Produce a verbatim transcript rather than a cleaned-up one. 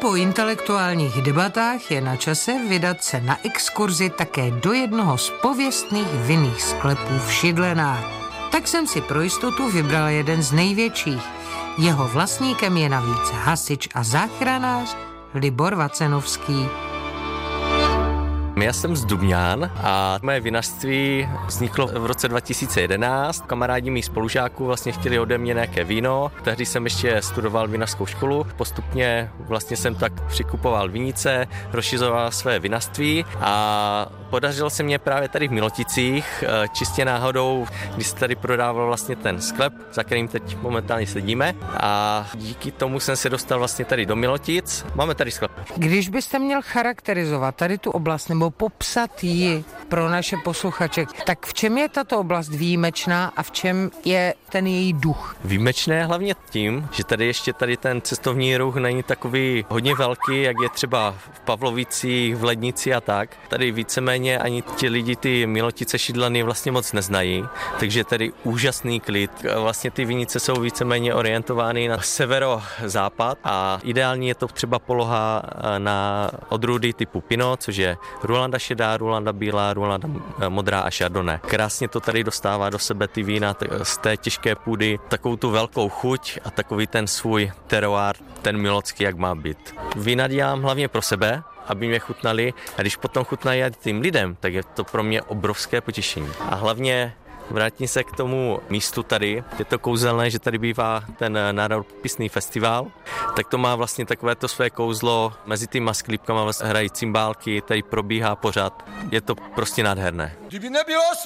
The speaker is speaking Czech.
Po intelektuálních debatách je na čase vydat se na exkurzi také do jednoho z pověstných vinných sklepů v Šydlenách. Tak jsem si pro jistotu vybral jeden z největších. Jeho vlastníkem je navíc hasič a záchranář Libor Vacenovský. Já jsem z Dubňán a moje vinařství vzniklo v roce dva tisíce jedenáct. Kamarádi mých spolužáků vlastně chtěli ode mě nějaké víno. Tehdy jsem ještě studoval vinařskou školu. Postupně vlastně jsem tak přikupoval vinice, rozšiřoval své vinařství a podařilo se mě právě tady v Miloticích čistě náhodou, když se tady prodával vlastně ten sklep, za kterým teď momentálně sedíme, a díky tomu jsem se dostal vlastně tady do Milotic. Máme tady sklep. Když byste měl charakterizovat tady tu oblast nebo popsat ji pro naše posluchače, tak v čem je tato oblast výjimečná a v čem je ten její duch? Výjimečné hlavně tím, že tady ještě tady ten cestovní ruch není takový hodně velký, jak je třeba v Pavlovicích, v Lednici a tak. Tady víceméně ani ti lidi ty Milotice, Šydlany vlastně moc neznají, takže tady úžasný klid. Vlastně ty vinice jsou víceméně orientovány na severozápad a ideální je to třeba poloha na odrůdy typu Pinot, což je Rulanda šedá, Rulanda bílá, Rulanda modrá a Chardonnay. Krásně to tady dostává do sebe ty vína z té těžké půdy, takovou tu velkou chuť a takový ten svůj terroir, ten milocký, jak má být. Vína dělám hlavně pro sebe, aby mě chutnali, a když potom chutnají tím lidem, tak je to pro mě obrovské potěšení. A hlavně vrátím se k tomu místu tady. Je to kouzelné, že tady bývá ten národopisný festival, tak to má vlastně takové to své kouzlo. Mezi těma sklípkama vlastně hrají cymbálky, tady probíhá pořád. Je to prostě nádherné.